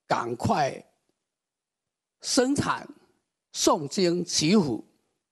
赶快生产诵经祈福，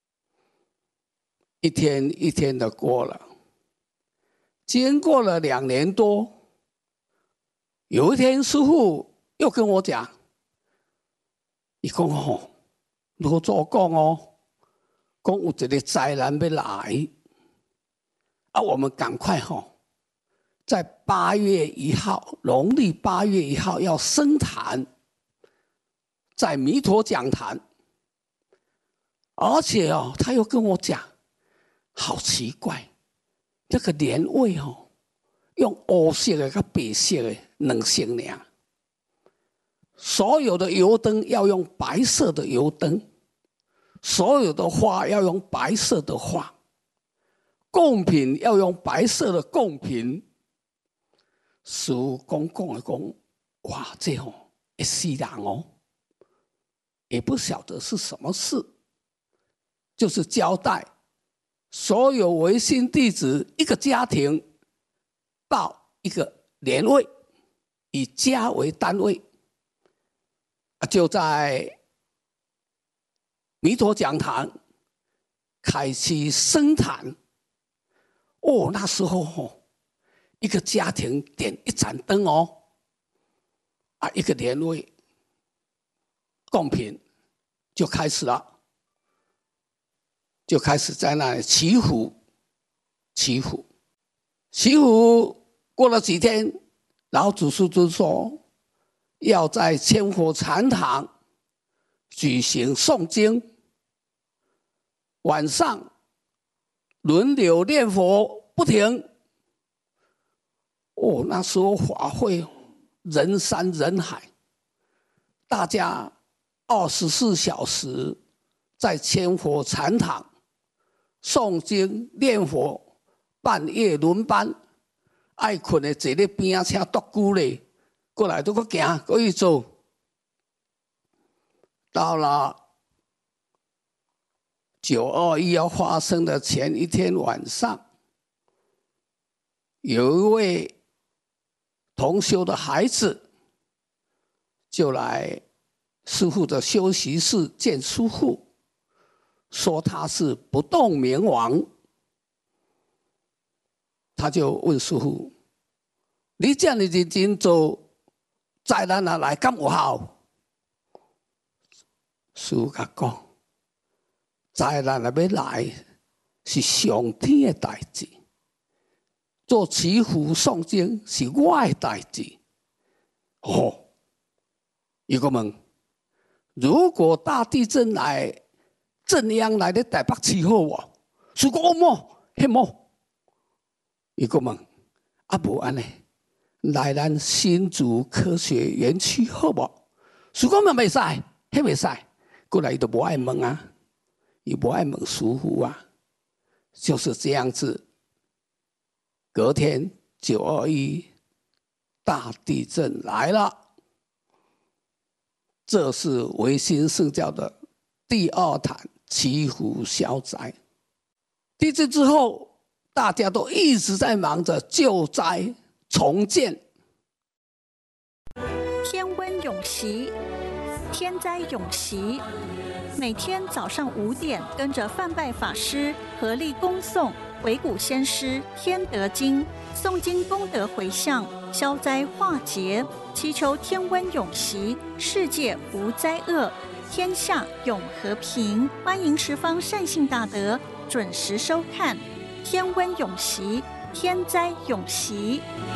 一天一天的过了。经过了2年多，有一天师父又跟我讲，他说吼，老祖讲哦，讲有一个灾难要来，我们赶快吼，在8月1号，农历8月1号要升坛，在弥陀讲坛。而且哦，他又跟我讲，好奇怪，这个莲位哦，用黑色的跟白色的2色而已。所有的油灯要用白色的油灯，所有的花要用白色的花，贡品要用白色的贡品。师父讲，哇，这吼会死人哦，也不晓得是什么事，就是交代所有维新弟子一个家庭报一个莲位，以家为单位。就在弥陀讲堂开启生坛。哦，那时候哦，一个家庭点1盏灯哦，一个莲位贡品就开始了，就开始在那里祈福。过了几天，老祖师就说，要在千佛禅堂举行诵经，晚上轮流念佛不停。哦，那时候法会人山人海，大家24小时在千佛禅堂诵经念佛，半夜轮班，爱困的坐在边仔请独久咧。过来都搁行，搁去做。到了921要发生的前一天晚上，有一位同修的孩子就来师父的休息室见师父，说他是不动明王。他就问师父：“你这样认真做？灾难来，敢有效？”师父甲讲，灾难要来是上天的代志，做祈福诵经是我的代志。哦，伊个问，如果大地震来，震央来咧台北市好无？师父讲冇，迄冇。伊个问，无安尼？来咱新竹科学园区好无？师父讲袂使，迄袂使。过来伊就无爱问啊，伊无爱问师父啊，就是这样子。隔天921大地震来了，这是维新圣教的第2坛祈福消灾。地震之后，大家都一直在忙着救灾重建。 天温永习，天灾永习，每天早上5点，跟着范拜法师合力恭诵维古先师天德经，诵经功德回向，消灾化劫，祈求天温永习，世界无灾厄，天下永和平。欢迎十方善信大德准时收看天温永习，天灾永习。